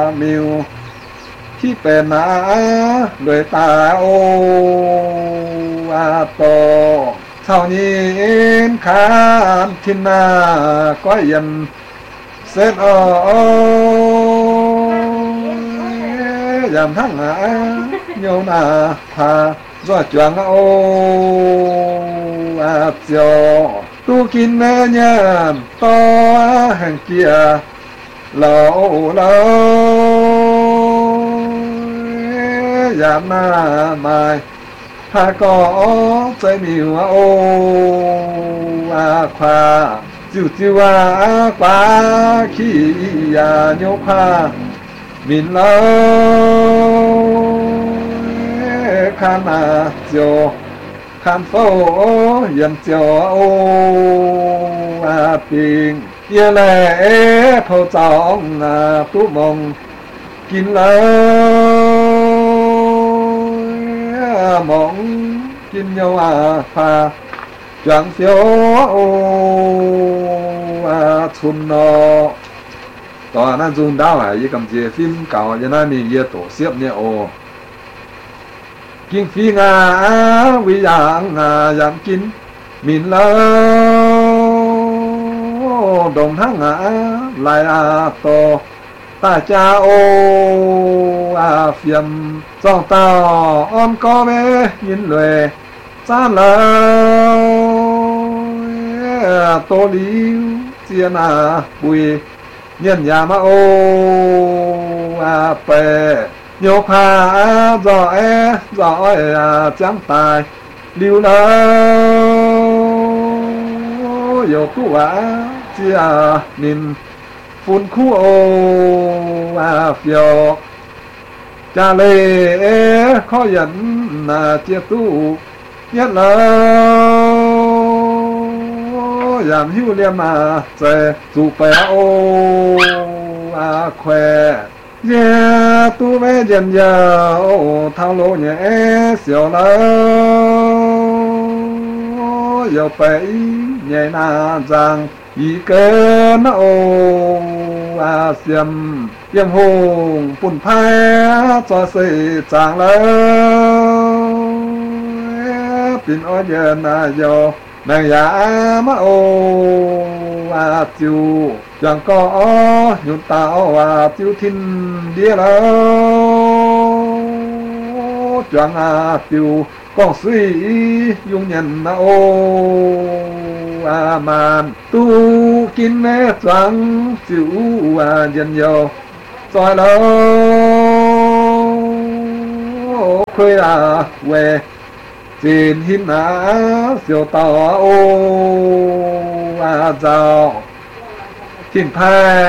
มิวที่เป็นนาด้วยตาโออาโตเท่านี้ขานทินนาก็ยันเสร็จยามทั้งโยนาพาdo chuyện ô chiều tu kín nhàn to hàng kia lâu lâu giảm na mai ha có trái miêu ô khoa chiều chiều quá khi nhô pha mình lâu khăn chiều khăn phố dần chiều ô tình yêu lệ phô trọng tu mong kín lỡ mong kín nhau pha chẳng phiếu ô xuân nó tòa nan dùng đau với cầm chế phim cào cho nên mình tổ xếp nhẹ ô kinh phi ngà vì dạng giảm kín mình lỡ đồng thang lại to ta cha ô phiền trong tao ôm có bé nhìn lệ cha lỡ tô lý chiên bùi nhân nhà mà ô bè nhiều pha giỏi chẳng tài lưu lỡ nhiều tu chia mình phun khu ô phiêu cha lệ khó dẫn chia tu nhất là giảm hữu liêm sẽ dù bé ô khỏe yeah tu bé dần giờ thao lô nhẹ xỉu lỡ yêu bé nhẹ na rằng ý kế nó ô xiêm yếm hùng phun phai cho xây chàng lỡ pin ôi dần yo nàng giả mà ô chiu chẳng có nhún tao chiu thiên địa lỡ chẳng chiu con suy dung nhân ô màn tu kín mê choáng chịu dần dầu rồi lâu khuê về trên hin siêu tàu ô giàu thiên thai